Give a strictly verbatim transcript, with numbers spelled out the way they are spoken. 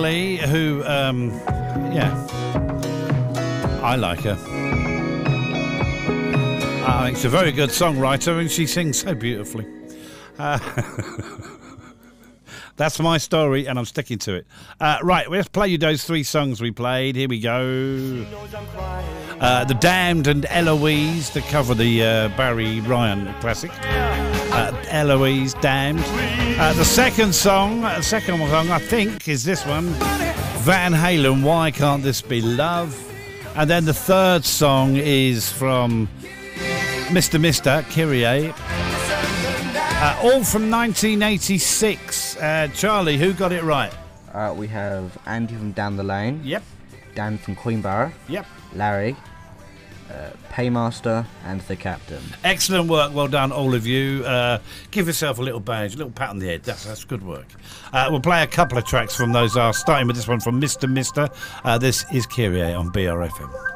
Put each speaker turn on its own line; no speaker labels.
Lee, who, um, yeah, I like her. I think she's a very good songwriter and she sings so beautifully. Uh, that's my story and I'm sticking to it. Uh, right, let's play you those three songs we played. Here we go. Uh, the Damned and Eloise to cover the uh, Barry Ryan classic. Uh, Eloise, Damned. Uh, the second song, uh, second song I think is this one, Van Halen, Why Can't This Be Love? And then the third song is from Mister Mister, Kyrie. Uh, all from nineteen eighty-six. Uh, Charlie, who got it right?
Uh, we have Andy from Down the Lane.
Yep.
Dan from Queenborough.
Yep.
Larry. Uh, Paymaster and the Captain.
Excellent work, well done all of you. Uh, give yourself a little badge, a little pat on the head. That's that's good work. Uh, we'll play a couple of tracks from those, uh, starting with this one from Mister Mister. Uh, this is Kyrie on B R F M.